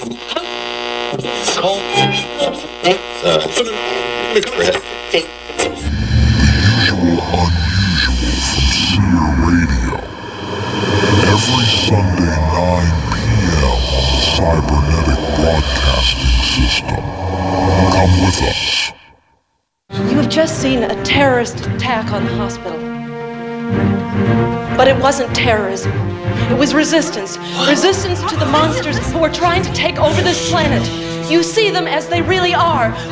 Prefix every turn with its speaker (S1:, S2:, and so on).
S1: Every Sunday, 9 p.m. on the Cybernetic Broadcasting System. Come with us.
S2: You have just seen a terrorist attack on the hospital. But it wasn't terrorism. It was resistance. Resistance to the monsters who are trying to take over this planet. You see them as they really are.